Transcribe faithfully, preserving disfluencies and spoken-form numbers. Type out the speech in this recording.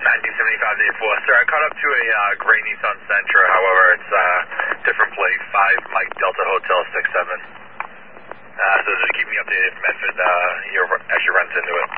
nineteen seventy-five to eight four. Sir, I caught up to a uh, gray Nissan Sentra. However, it's uh, different plate, five Mike Delta Hotel six seven. Uh, so just keep me updated if Medford, uh, your extra runs into it.